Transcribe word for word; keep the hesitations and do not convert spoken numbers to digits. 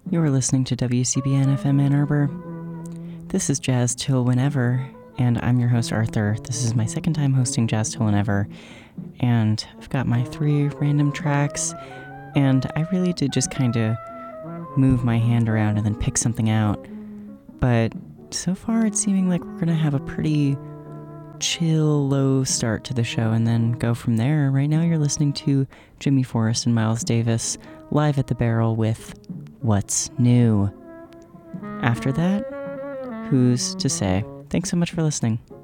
You're listening to W C B N F M Ann Arbor. This is Jazz Till Whenever, and I'm your host, Arthur. This is my second time hosting Jazz Till Whenever, and I've got my three random tracks, and I really did just kind of move my hand around and then pick something out, but so far it's seeming like we're going to have a pretty chill, low start to the show and then go from there. Right now you're listening to Jimmy Forrest and Miles Davis live at the Barrel with What's New. After that, who's to say? Thanks so much for listening.